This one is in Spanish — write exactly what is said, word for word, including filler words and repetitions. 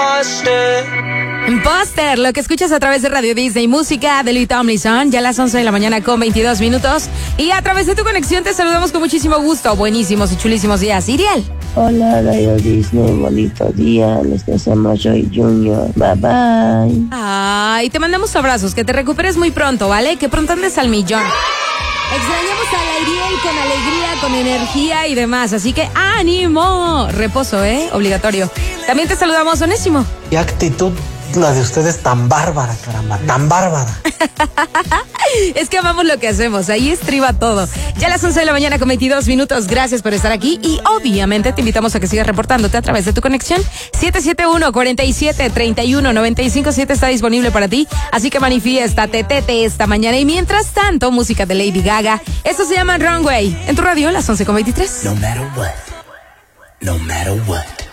Buster, lo que escuchas a través de Radio Disney, música de Louis Tomlinson, ya a las once de la mañana con veintidós minutos. Y a través de tu conexión te saludamos con muchísimo gusto. Buenísimos y chulísimos días. Iriel. Hola, Radio Disney, bonito día. Les deseamos Joy Junior. Bye bye. Ay, te mandamos abrazos, que te recuperes muy pronto, ¿vale? Que pronto andes al millón. Extrañamos a la Iriel con alegría, con energía y demás, así que ¡ánimo! Reposo, ¿eh? Obligatorio. También te saludamos, Onésimo. Qué actitud la de ustedes tan bárbara, caramba, tan bárbara. Es que amamos lo que hacemos, ahí estriba todo. Ya a las once de la mañana con veintidós minutos, gracias por estar aquí y obviamente te invitamos a que sigas reportándote a través de tu conexión. siete siete uno, cuatro siete, tres uno, nueve cinco siete está disponible para ti, así que manifiéstate, tete esta mañana. Y mientras tanto, música de Lady Gaga. Esto se llama Runway. En tu radio, las once con veintitrés. No matter what, no matter what.